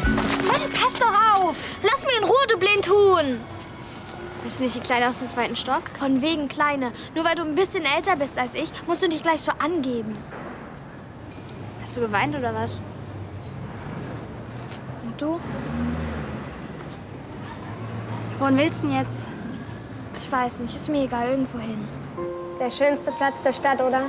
Mann, pass doch auf! Lass mir in Ruhe, du Blindhuhn! Bist du nicht die Kleine aus dem 2. Stock? Von wegen Kleine. Nur weil du ein bisschen älter bist als ich, musst du dich gleich so angeben. Hast du geweint oder was? Und du? Wohin willst du denn jetzt? Ich weiß nicht, ist mir egal, irgendwo hin. Der schönste Platz der Stadt, oder?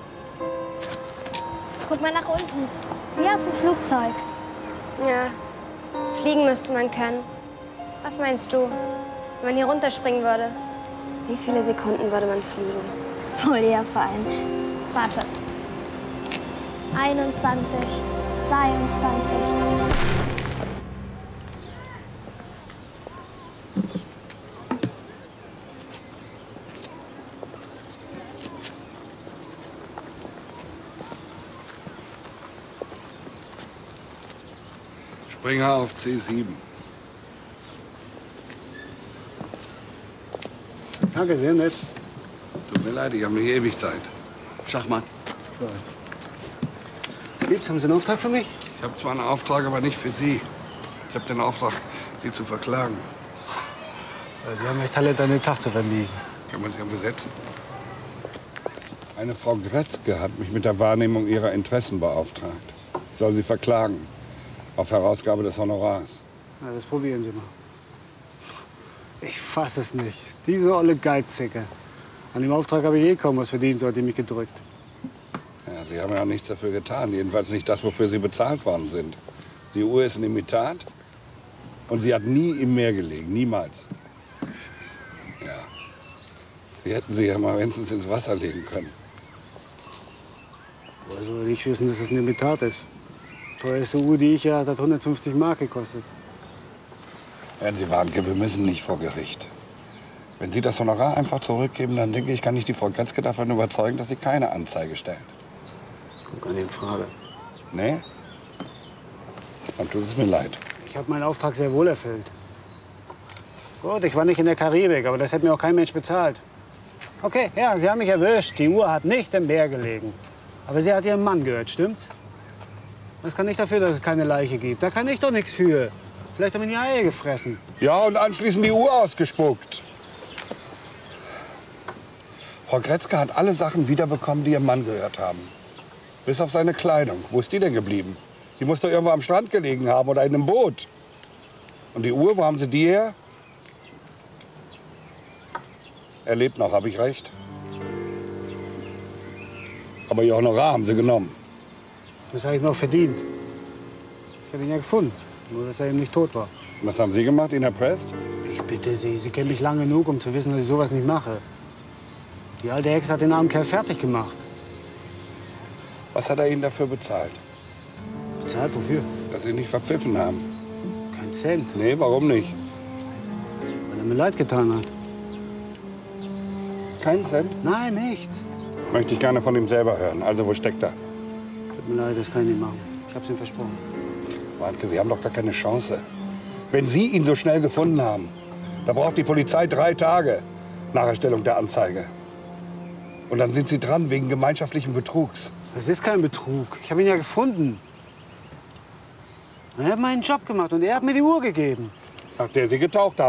Guck mal nach unten. Wie aus dem Flugzeug. Ja, fliegen müsste man können. Was meinst du, wenn man hier runterspringen würde? Wie viele Sekunden würde man fliegen? Voll eher fein. Warte. 21, 22. Springer auf C7. Danke, sehr nett. Tut mir leid, ich habe nicht ewig Zeit. Schachmann. Ich weiß. Was gibt's? Haben Sie einen Auftrag für mich? Ich habe zwar einen Auftrag, aber nicht für Sie. Ich habe den Auftrag, Sie zu verklagen. Sie haben echt Talent, einen Tag zu vermiesen. Kann man sich ja besetzen. Eine Frau Gretzke hat mich mit der Wahrnehmung ihrer Interessen beauftragt. Ich soll sie verklagen. Auf Herausgabe des Honorars. Na, das probieren Sie mal. Ich fass es nicht. Diese olle Geizsäcke. An dem Auftrag habe ich eh kaum was verdient, so hat die mich gedrückt. Ja, Sie haben ja auch nichts dafür getan. Jedenfalls nicht das, wofür Sie bezahlt worden sind. Die Uhr ist ein Imitat und sie hat nie im Meer gelegen. Niemals. Ja. Sie hätten sie ja mal wenigstens ins Wasser legen können. Woher soll ich wissen, dass es ein Imitat ist? Die teuerste Uhr, die ich hatte, hat 150 Mark gekostet. Herrn Sie Warnke, wir müssen nicht vor Gericht. Wenn Sie das Honorar einfach zurückgeben, dann denke ich, kann ich die Frau Gretzke davon überzeugen, dass sie keine Anzeige stellt. Kommt gar nicht in Frage. Nee? Dann tut es mir leid. Ich habe meinen Auftrag sehr wohl erfüllt. Gut, ich war nicht in der Karibik, aber das hätte mir auch kein Mensch bezahlt. Okay, ja, Sie haben mich erwischt. Die Uhr hat nicht im Meer gelegen. Aber sie hat Ihrem Mann gehört, stimmt's? Das kann nicht dafür, dass es keine Leiche gibt. Da kann ich doch nichts für. Vielleicht haben ihn die Eier gefressen. Ja, und anschließend die Uhr ausgespuckt. Frau Gretzke hat alle Sachen wiederbekommen, die ihrem Mann gehört haben. Bis auf seine Kleidung. Wo ist die denn geblieben? Die muss doch irgendwo am Strand gelegen haben oder in einem Boot. Und die Uhr, wo haben Sie die her? Er lebt noch, habe ich recht? Aber Ihr Honorar haben Sie genommen. Das habe ich noch verdient. Ich habe ihn ja gefunden, nur dass er eben nicht tot war. Was haben Sie gemacht, ihn erpresst? Ich bitte Sie, Sie kennen mich lang genug, um zu wissen, dass ich sowas nicht mache. Die alte Hexe hat den armen Kerl fertig gemacht. Was hat er Ihnen dafür bezahlt? Bezahlt wofür? Dass Sie ihn nicht verpfiffen haben. Kein Cent, Nee, warum nicht? weil er mir leid getan hat. Keinen Cent? Nein, nichts. Möchte ich gerne von ihm selber hören. Also, wo steckt er? Tut mir leid, das kann ich nicht machen. Ich habe es ihm versprochen. Warnke, Sie haben doch gar keine Chance. Wenn Sie ihn so schnell gefunden haben, da braucht die Polizei 3 Tage nach Erstellung der Anzeige. Und dann sind Sie dran wegen gemeinschaftlichen Betrugs. Das ist kein Betrug. Ich habe ihn ja gefunden. Er hat meinen Job gemacht und er hat mir die Uhr gegeben. Nach der Sie getaucht haben.